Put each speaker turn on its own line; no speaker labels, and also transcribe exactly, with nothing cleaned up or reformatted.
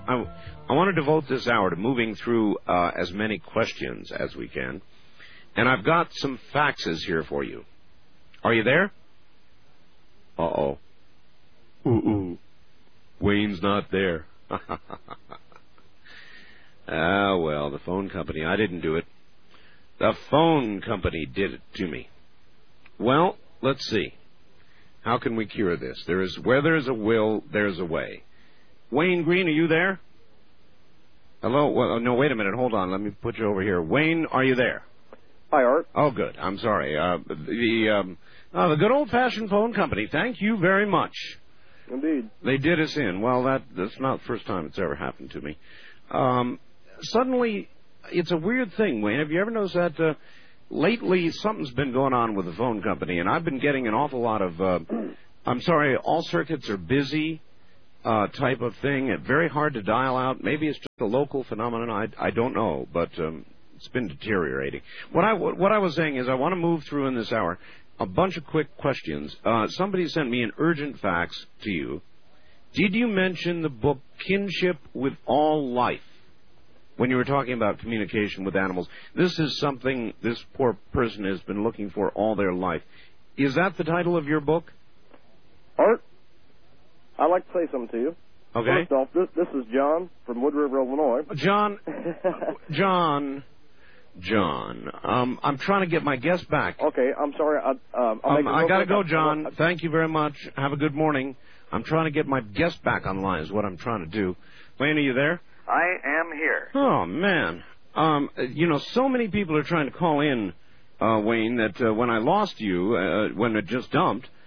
I, I want to devote this hour to moving through uh, as many questions as we can. And I've got some faxes here for you. Are you there? Uh-oh. Ooh-ooh. Wayne's not there. Ah, well, the phone company. I didn't do it. The phone company did it to me. Well, let's see. How can we cure this? There is where there's a will, there's a way. Wayne Green, are you there? Hello? Well, no, wait a minute. Hold on. Let me put you over here. Wayne, are you there?
Hi, Art.
Oh, good. I'm sorry. Uh, the um, oh, the good old-fashioned phone company. Thank you very much.
Indeed.
They did us in. Well, that that's not the first time it's ever happened to me. Um, suddenly, it's a weird thing, Wayne. Have you ever noticed that? Uh, lately, something's been going on with the phone company, and I've been getting an awful lot of, uh, I'm sorry, all circuits are busy uh, type of thing. It's very hard to dial out. Maybe it's just a local phenomenon. I, I don't know, but um, it's been deteriorating. What I, what I was saying is I want to move through in this hour a bunch of quick questions. Uh, somebody sent me an urgent fax to you. Did you mention the book Kinship with All Life when you were talking about communication with animals? This is something this poor person has been looking for all their life. Is that the title of your book?
Art, I'd like to say something to you.
Okay.
First off, this, this is John from Wood River, Illinois.
John, John, John, um, I'm trying to get my guest back.
Okay, I'm sorry. I, um, I'll
um,
make
I got to
quick.
go, John. Thank you very much. Have a good morning. I'm trying to get my guest back online is what I'm trying to do. Wayne, are you there?
I am here.
Oh, man. Um, you know, so many people are trying to call in, uh, Wayne, that uh, when I lost you, uh, when it just dumped,